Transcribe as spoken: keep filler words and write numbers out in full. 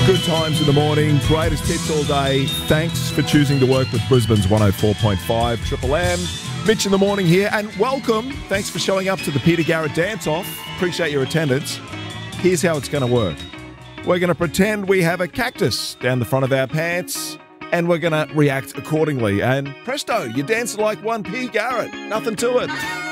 Good times in the morning, greatest hits all day. Thanks for choosing to work with Brisbane's one oh four point five Triple M. Mitch in the morning here, and welcome. Thanks for showing up to the Peter Garrett Dance-Off. Appreciate your attendance. Here's how it's going to work. We're going to pretend we have a cactus down the front of our pants, and we're going to react accordingly. And presto, you're dancing like one P. Garrett. Nothing to it.